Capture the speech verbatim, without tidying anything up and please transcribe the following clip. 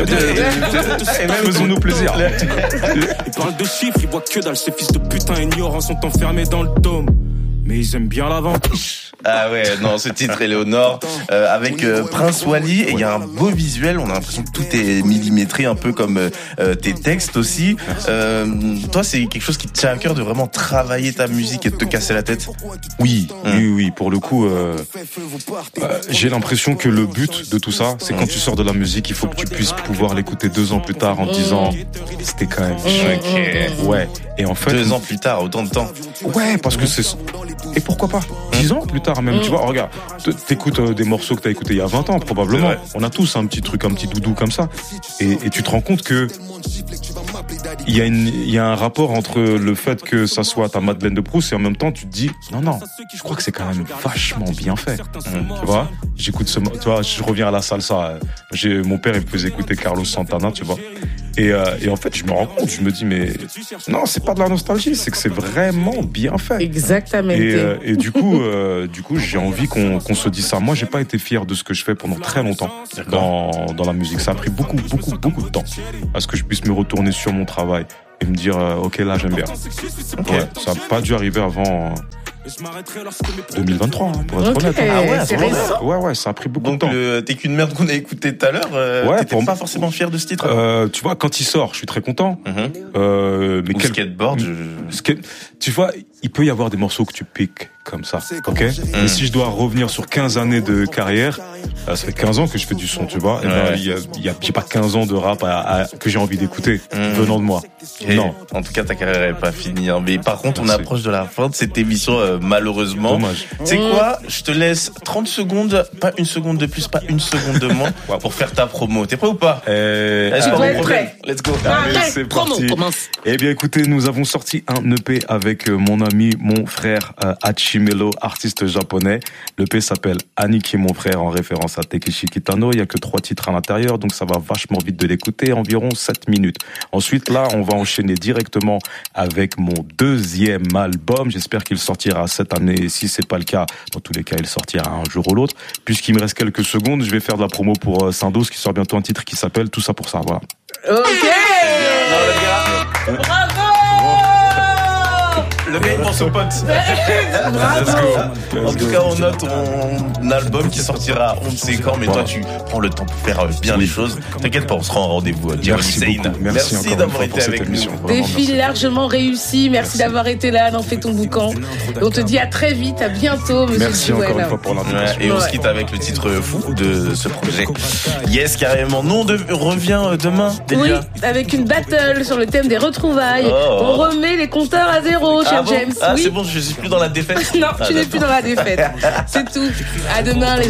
Et même faisons-nous plaisir. Ils parlent de chiffres, ils voient que dalle. Ces fils de putain ignorants sont enfermés dans le dôme. Mais ils aiment bien la vente. Ah ouais, non, ce titre Éléonore euh, avec euh, Prince Wally, et il y a un beau visuel, on a l'impression que tout est millimétré, un peu comme euh, tes textes aussi. Euh, toi, c'est quelque chose qui te tient à cœur de vraiment travailler ta musique et de te casser la tête? Oui, mmh. oui, oui. Pour le coup, euh, euh, j'ai l'impression que le but de tout ça, c'est mmh. quand tu sors de la musique, il faut que tu puisses pouvoir l'écouter deux ans plus tard en te disant, c'était quand même choqué. Ouais. Et en fait, deux ans plus tard, autant de temps. Ouais, parce que c'est. Et pourquoi pas dix ans plus tard même, mmh. tu vois, regarde, t'écoutes des morceaux que t'as écoutés il y a vingt ans probablement. On a tous un petit truc, un petit doudou comme ça. Et, et tu te rends compte que il y a une, il y a un rapport entre le fait que ça soit ta Madeleine de Proust et en même temps tu te dis non non, je crois que c'est quand même vachement bien fait. Mmh. Tu vois, j'écoute ce, tu vois, je reviens à la salsa. J'ai mon père il me faisait écouter Carlos Santana, tu vois. Et, euh, et en fait, je me rends compte, je me dis, mais non, c'est pas de la nostalgie, c'est que c'est vraiment bien fait. Exactement. Et, euh, et du coup, euh, du coup, j'ai envie qu'on, qu'on se dise ça. Moi, j'ai pas été fier de ce que je fais pendant très longtemps dans, dans la musique. Ça a pris beaucoup, beaucoup, beaucoup de temps à ce que je puisse me retourner sur mon travail et me dire, euh, ok, là, j'aime bien. Okay. Ouais, ça a pas dû arriver avant. deux mille vingt-trois, hein, pour être okay, honnête. Ah ouais, c'est récent. Ouais, ouais, ça a pris beaucoup Donc de temps. Le T'es qu'une merde qu'on a écouté tout à l'heure, euh, ouais, t'étais pour pas forcément fier de ce titre. Euh, tu vois, quand il sort, je suis très content. Mm-hmm. Euh, mais Ou quel... skateboard, je... Skate... Tu vois, il peut y avoir des morceaux que tu piques comme ça, ok? Mm. Et si je dois revenir sur quinze années de carrière, ça fait quinze ans que je fais du son, tu vois. Et ouais. ben, il y a, il y a, j'ai pas quinze ans de rap à, à, que j'ai envie d'écouter mm. venant de moi. Et non. En tout cas, ta carrière est pas finie. Hein. Mais par contre, Merci. on approche de la fin de cette émission, euh, malheureusement. Dommage. C'est quoi? Je te laisse trente secondes, pas une seconde de plus, pas une seconde de moins, pour faire ta promo. T'es prêt ou pas? euh, Est-ce qu'on est prêt? Let's go. Allez, c'est promo, parti. commence. Eh bien, écoutez, nous avons sorti un E P avec mon ami, mon frère euh, Hachimelo, artiste japonais. L'E P s'appelle Aniki mon frère, en référence à Takeshi Kitano. Il y a que trois titres à l'intérieur, donc ça va vachement vite de l'écouter, environ sept minutes. Ensuite, là, on va enchaîner directement avec mon deuxième album. J'espère qu'il sortira cette année. Si c'est pas le cas, dans tous les cas, il sortira un jour ou l'autre. Puisqu'il me reste quelques secondes, je vais faire de la promo pour euh, Syndos, qui sort bientôt un titre qui s'appelle Tout ça pour ça. Voilà. Ok. Bravo. Le gars, il pense au pote. En tout cas, on note ton album qui sortira on ne sait quand, mais voilà. Toi, tu prends le temps pour faire bien les choses. T'inquiète pas, on sera en rendez-vous. Merci beaucoup. Merci, Merci d'avoir été avec nous. Défi largement réussi. Merci, merci d'avoir été là dans Fais ton boucan. Et on te dit à très vite, à bientôt, monsieur Merci Jouel. encore une fois pour l'invitation. Ouais, et on se quitte avec le titre fou de ce projet. Yes, carrément. Nous, on de... revient demain, Delia. Oui, avec une battle sur le thème des retrouvailles. Oh. On remet les compteurs à zéro, cher ah bon James. Ah, oui. c'est bon, je suis plus dans la défaite. Non, ah, tu n'es plus dans la défaite. C'est tout. À demain, les